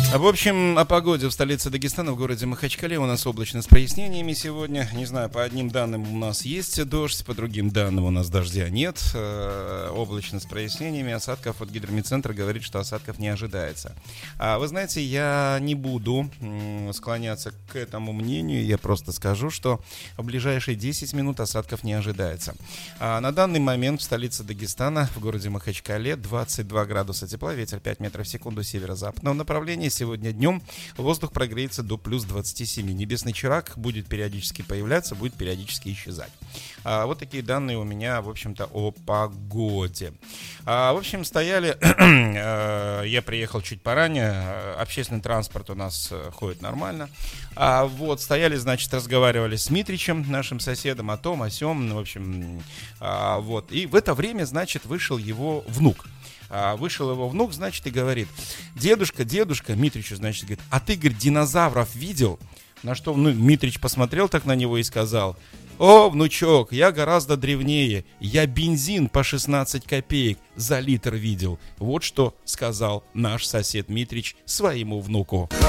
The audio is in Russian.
В общем, о погоде в столице Дагестана, в городе Махачкале. У нас облачно с прояснениями сегодня. Не знаю, по одним данным у нас есть дождь, по другим данным у нас дождя нет. Облачно с прояснениями. Осадков от гидромедцентра говорит, что осадков не ожидается. Вы знаете, я не буду склоняться к этому мнению. Я просто скажу, что в ближайшие 10 минут осадков не ожидается. На данный момент в столице Дагестана, в городе Махачкале, 22 градуса тепла, ветер 5 метров в секунду северо-западного направления. Сегодня днем воздух прогреется до плюс 27. Небесный чирак будет периодически появляться, будет периодически исчезать. Вот такие данные у меня, в общем-то, о погоде. В общем, стояли... Я приехал чуть поранее. Общественный транспорт у нас ходит нормально. Вот, стояли, значит, разговаривали с Митричем, нашим соседом, о том, о сём. В общем, вот. И в это время, значит, вышел его внук. Вышел его внук, значит, и говорит: дедушка, Митричу, значит, говорит: а ты, говорит, динозавров видел? На что Митрич посмотрел так на него и сказал: о, внучок, я гораздо древнее, я бензин по 16 копеек за литр видел. Вот что сказал наш сосед Митрич своему внуку.